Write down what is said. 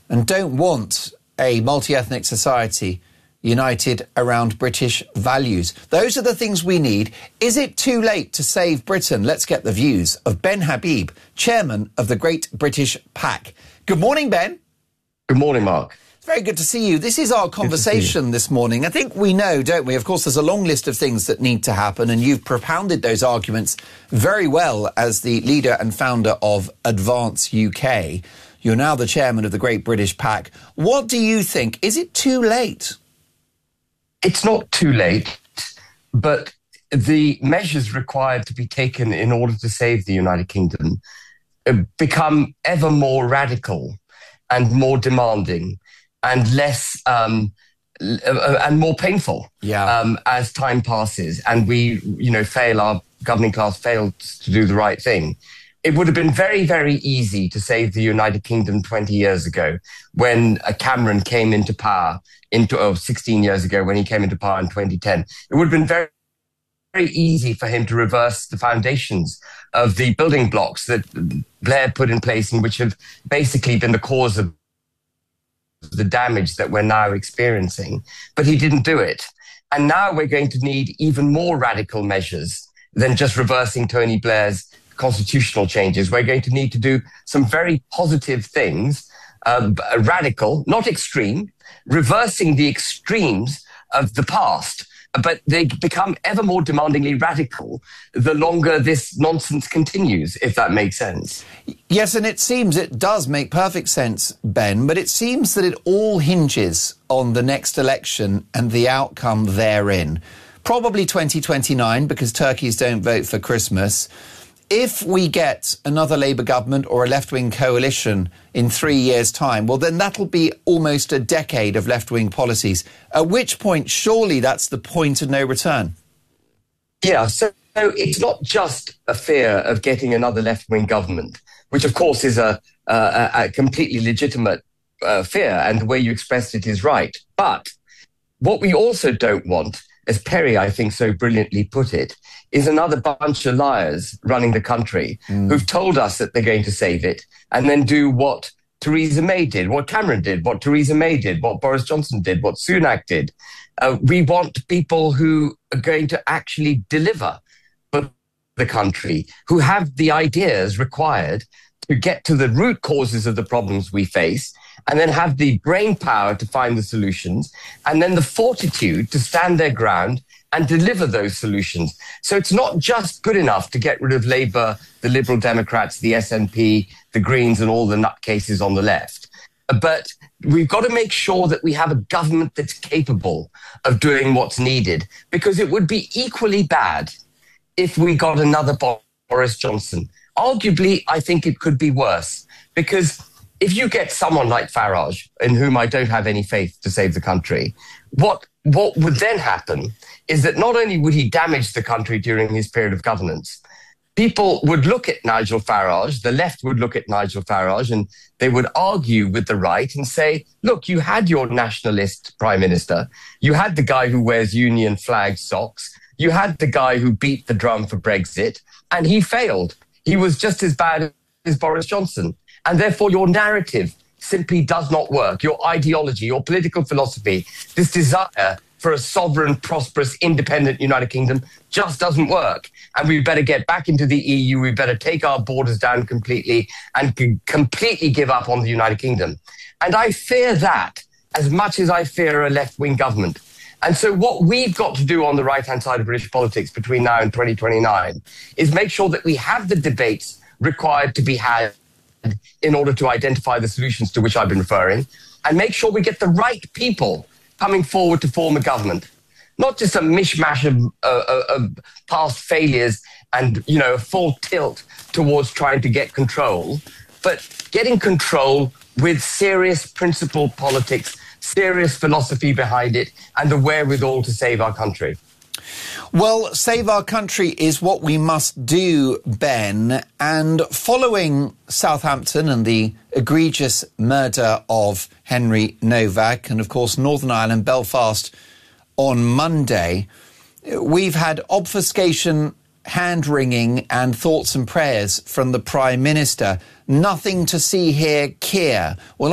and don't want a multi-ethnic society united around British values. Those are the things we need. Is it too late to save Britain? Let's get the views of Ben Habib, chairman of the Great British PAC. Good morning, Ben. Good morning, Mark. It's very good to see you. This is our conversation this morning. I think we know, don't we? Of course, there's a long list of things that need to happen, and you've propounded those arguments very well as the leader and founder of Advance UK. You're now the chairman of the Great British PAC. What do you think? Is it too late? It's not too late, but the measures required to be taken in order to save the United Kingdom become ever more radical and more demanding and less and more painful as time passes and we, our governing class fails to do the right thing. It would have been very, very easy to save the United Kingdom 20 years ago when Cameron came into power, 16 years ago when he came into power in 2010. It would have been very, very easy for him to reverse the foundations of the building blocks that Blair put in place and which have basically been the cause of the damage that we're now experiencing. But he didn't do it. And now we're going to need even more radical measures than just reversing Tony Blair's constitutional changes. We're going to need to do some very positive things, radical, not extreme, reversing the extremes of the past. But they become ever more demandingly radical the longer this nonsense continues, if that makes sense. Yes, and it does make perfect sense, Ben, but it seems that it all hinges on the next election and the outcome therein. Probably 2029, because turkeys don't vote for Christmas. If we get another Labour government or a left-wing coalition in 3 years' time, well, then that'll be almost a decade of left-wing policies, at which point, surely that's the point of no return. Yeah, so it's not just a fear of getting another left-wing government, which, of course, is a completely legitimate fear, and the way you expressed it is right. But what we also don't want, as Perry, I think, so brilliantly put it, is another bunch of liars running the country who've told us that they're going to save it and then do what Theresa May did, what Cameron did, what Theresa May did, what Boris Johnson did, what Sunak did. We want people who are going to actually deliver for the country, who have the ideas required to get to the root causes of the problems we face, and then have the brain power to find the solutions, and then the fortitude to stand their ground and deliver those solutions. So it's not just good enough to get rid of Labour, the Liberal Democrats, the SNP, the Greens, and all the nutcases on the left. But we've got to make sure that we have a government that's capable of doing what's needed, because it would be equally bad if we got another Boris Johnson. Arguably, I think it could be worse, because if you get someone like Farage, in whom I don't have any faith to save the country, what would then happen is that not only would he damage the country during his period of governance, people would look at Nigel Farage, the left would look at Nigel Farage, and they would argue with the right and say, look, you had your nationalist prime minister, you had the guy who wears union flag socks, you had the guy who beat the drum for Brexit, and he failed. He was just as bad as Boris Johnson. And therefore, your narrative simply does not work. Your ideology, your political philosophy, this desire for a sovereign, prosperous, independent United Kingdom just doesn't work. And we better get back into the EU. We better take our borders down completely and completely give up on the United Kingdom. And I fear that as much as I fear a left-wing government. And so what we've got to do on the right-hand side of British politics between now and 2029 is make sure that we have the debates required to be had in order to identify the solutions to which I've been referring, and make sure we get the right people coming forward to form a government. Not just a mishmash of past failures and, a full tilt towards trying to get control, but getting control with serious principled politics, serious philosophy behind it, and the wherewithal to save our country. Well, save our country is what we must do, Ben. And following Southampton and the egregious murder of Henry Novak and, of course, Northern Ireland, Belfast on Monday, we've had obfuscation, hand-wringing and thoughts and prayers from the Prime Minister. Nothing to see here, Keir. Well,